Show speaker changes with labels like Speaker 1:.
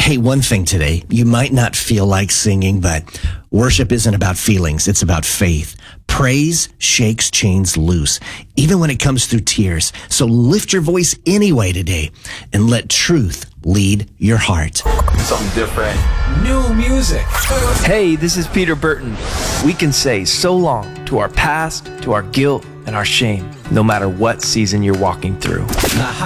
Speaker 1: Hey, one thing today, you might not feel like singing, but worship isn't about feelings. It's about faith. Praise shakes chains loose, even when it comes through tears. So lift your voice anyway today and let truth lead your heart.
Speaker 2: Something different.
Speaker 3: New music.
Speaker 4: Hey, this is Peter Burton. We can say so long to our past, to our guilt, and our shame, no matter what season you're walking through.